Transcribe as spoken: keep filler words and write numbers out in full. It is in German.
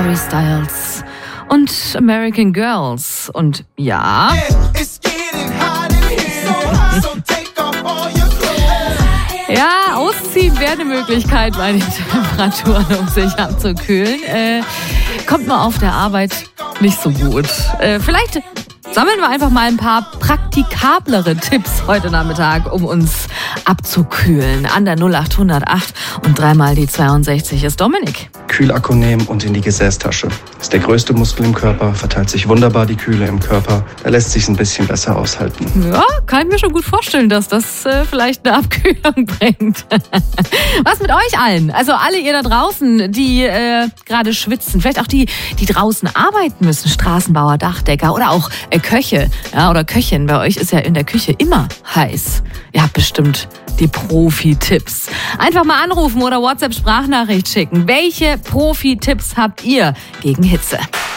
Harry Styles und American Girls. Und ja... Ja, ausziehen wäre eine Möglichkeit bei den Temperaturen, um sich abzukühlen. Äh, kommt nur auf der Arbeit nicht so gut. Äh, vielleicht sammeln wir einfach mal ein paar praktikablere Tipps heute Nachmittag, um uns abzukühlen. An der null acht null null acht und dreimal die zweiundsechzig ist Dominik. Kühlakku nehmen und in die Gesäßtasche. Ist der größte Muskel im Körper, verteilt sich wunderbar die Kühle im Körper. Er lässt sich ein bisschen besser aushalten. Ja, kann ich mir schon gut vorstellen, dass das äh, vielleicht eine Abkühlung bringt. Was mit euch allen? Also alle ihr da draußen, die äh, gerade schwitzen, vielleicht auch die, die draußen arbeiten müssen, Straßenbauer, Dachdecker oder auch äh, Köche, ja, oder Köchin. Bei euch ist ja in der Küche immer heiß. Ihr habt bestimmt die Profi-Tipps. Einfach mal anrufen oder WhatsApp-Sprachnachricht schicken. Welche Profi-Tipps habt ihr gegen Hitze?